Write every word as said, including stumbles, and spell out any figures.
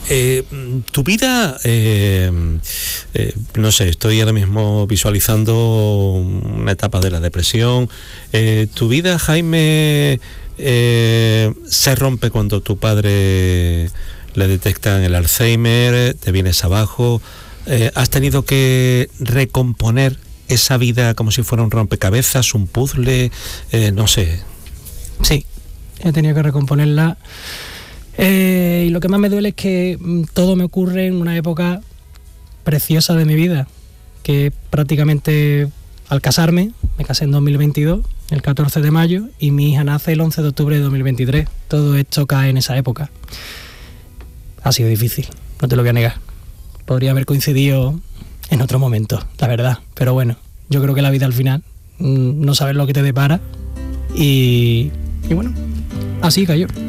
Eh, tu vida, eh, eh, no sé, estoy ahora mismo visualizando una etapa de la depresión. Eh, tu vida, Jaime, eh, se rompe cuando tu padre le detectan el Alzheimer, te vienes abajo. Eh, ¿Has tenido que recomponer esa vida como si fuera un rompecabezas, un puzzle, eh, no sé? Sí, he tenido que recomponerla. Eh, y lo que más me duele es que todo me ocurre en una época preciosa de mi vida, que prácticamente al casarme, me casé en dos mil veintidós, el catorce de mayo, y mi hija nace el once de octubre de dos mil veintitrés. Todo esto cae en esa época. Ha sido difícil, no te lo voy a negar. Podría haber coincidido en otro momento, la verdad. Pero bueno, yo creo que la vida al final, no sabes lo que te depara. Y, y bueno, así cayó.